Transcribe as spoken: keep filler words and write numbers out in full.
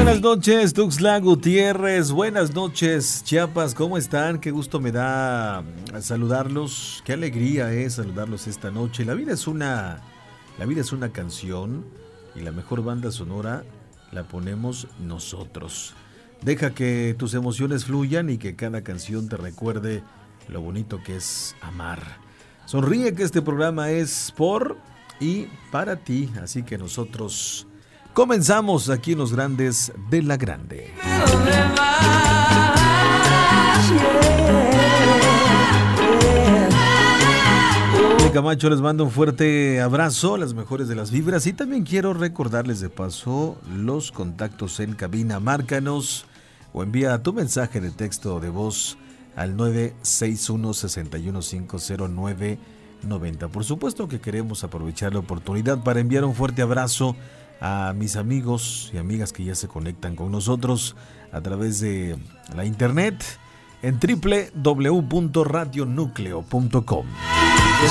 Buenas noches, Tuxtla Gutiérrez. Buenas noches, Chiapas. ¿Cómo están? Qué gusto me da saludarlos. Qué alegría es saludarlos esta noche. La vida es una, la vida es una canción y la mejor banda sonora la ponemos nosotros. Deja que tus emociones fluyan y que cada canción te recuerde lo bonito que es amar. Sonríe, que este programa es por y para ti, así que nosotros comenzamos aquí en Los Grandes de la Grande. De Camacho les mando un fuerte abrazo, las mejores de las vibras, y también quiero recordarles de paso los contactos en cabina. Márcanos o envía tu mensaje de texto o de voz al nueve seis uno, seis uno cinco cero nueve nueve cero. Por supuesto que queremos aprovechar la oportunidad para enviar un fuerte abrazo a mis amigos y amigas que ya se conectan con nosotros a través de la internet en doble u doble u doble u punto radio núcleo punto com.